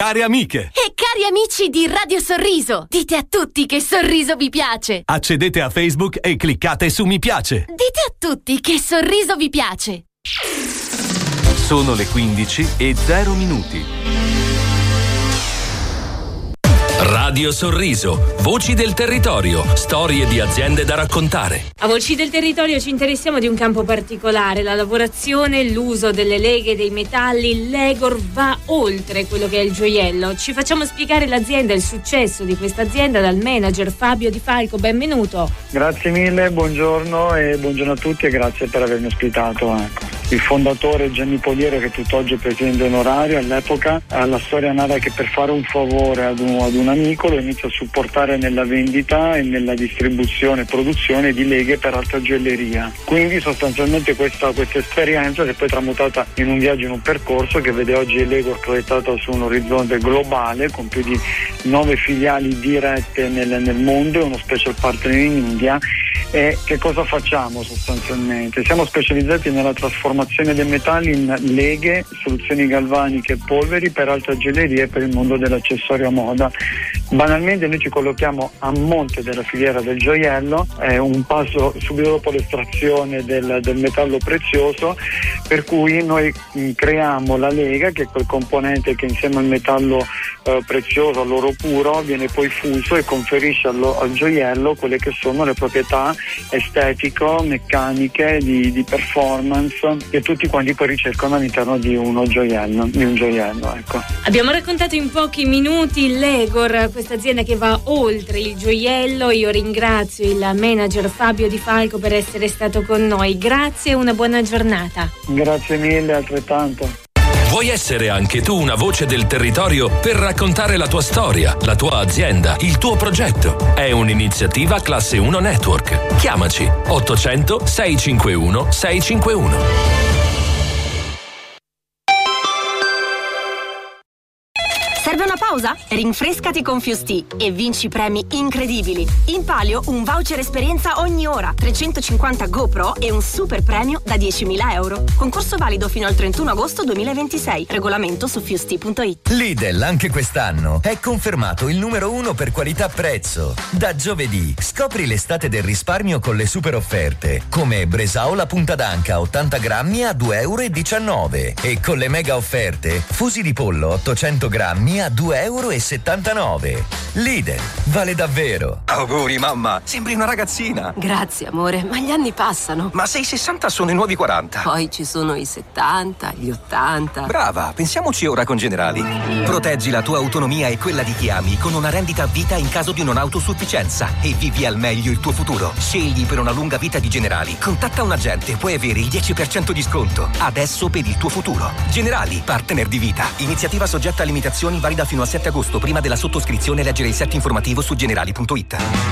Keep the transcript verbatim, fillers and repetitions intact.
Care amiche e cari amici di Radio Sorriso, dite a tutti che Sorriso vi piace. Accedete a Facebook e cliccate su mi piace. Dite a tutti che Sorriso vi piace. Sono le quindici e zero minuti. Radio Sorriso, voci del territorio, storie di aziende da raccontare. A Voci del Territorio ci interessiamo di un campo particolare, la lavorazione, l'uso delle leghe, dei metalli. Legor va oltre quello che è il gioiello. Ci facciamo spiegare l'azienda e il successo di questa azienda dal manager Fabio Di Falco. Benvenuto. Grazie mille, buongiorno e buongiorno a tutti e grazie per avermi ospitato. Ecco. Il fondatore Gianni Poliero, che tutt'oggi è presidente onorario, all'epoca la storia narra che per fare un favore ad un, ad un amico lo inizia a supportare nella vendita e nella distribuzione e produzione di leghe per alta gioielleria. Quindi sostanzialmente questa, questa esperienza si è poi tramutata in un viaggio, in un percorso che vede oggi Legor proiettata su un orizzonte globale con più di nove filiali dirette nel, nel mondo e uno special partner in India. E che cosa facciamo sostanzialmente? Siamo specializzati nella trasformazione dei metalli in leghe, soluzioni galvaniche e polveri per alta gioielleria e per il mondo dell'accessorio a moda. Banalmente noi ci collochiamo a monte della filiera del gioiello, è un passo subito dopo l'estrazione del, del metallo prezioso, per cui noi mh, creiamo la lega, che è quel componente che insieme al metallo eh, prezioso, all'oro puro, viene poi fuso e conferisce allo, al gioiello quelle che sono le proprietà estetico, meccaniche, di, di performance che tutti quanti poi ricercano all'interno di uno gioiello, di un gioiello, ecco. Abbiamo raccontato in pochi minuti Legor, questa azienda che va oltre il gioiello. Io ringrazio il manager Fabio Di Falco per essere stato con noi. Grazie e una buona giornata. Grazie mille, altrettanto. Vuoi essere anche tu una voce del territorio per raccontare la tua storia, la tua azienda, il tuo progetto? È un'iniziativa Classe uno Network. Chiamaci ottocento sei cinque uno sei cinque uno. Serve una pausa? Rinfrescati con Fusti e vinci premi incredibili. In palio un voucher esperienza ogni ora, trecentocinquanta GoPro e un super premio da diecimila euro. Concorso valido fino al trentuno agosto duemilaventisei. Regolamento su fusti punto it. Lidl anche quest'anno è confermato il numero uno per qualità prezzo. Da giovedì scopri l'estate del risparmio con le super offerte, come Bresaola punta d'anca ottanta grammi a due e diciannove euro e con le mega offerte fusi di pollo ottocento grammi a due e settantanove euro. Lidl, vale davvero. Auguri mamma, sembri una ragazzina. Grazie amore, ma gli anni passano. Ma se i sessanta sono i nuovi quaranta. Poi ci sono i settanta, gli ottanta. Brava, pensiamoci ora con Generali. Proteggi la tua autonomia e quella di chi ami con una rendita a vita in caso di non autosufficienza e vivi al meglio il tuo futuro. Scegli per una lunga vita di Generali. Contatta un agente, puoi avere il dieci per cento di sconto. Adesso per il tuo futuro. Generali, partner di vita. Iniziativa soggetta a limitazioni, valida fino al sette agosto. Prima della sottoscrizione leggere il set informativo su generali punto it.